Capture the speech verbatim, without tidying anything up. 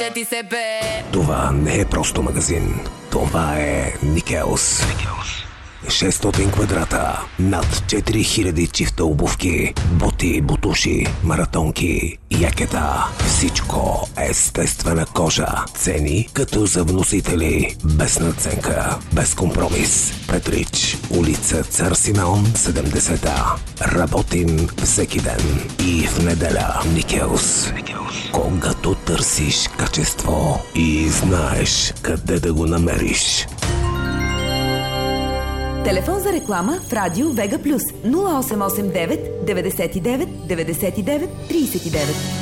Това не е просто магазин. Това е Никелс. шестстотин квадрата, над четири хиляди чифта обувки, боти, бутуши, маратонки, якета. Всичко естествена кожа. Цени като за вносители. Без надценка, без компромис. Петрич, улица Цар Симеон, седемдесет А. Работим всеки ден и в неделя. Никелс. Когато търсиш качество и знаеш къде да го намериш. Телефон за реклама в Радио Вега Плюс нула осем осем девет деветдесет и девет деветдесет и девет тридесет и девет.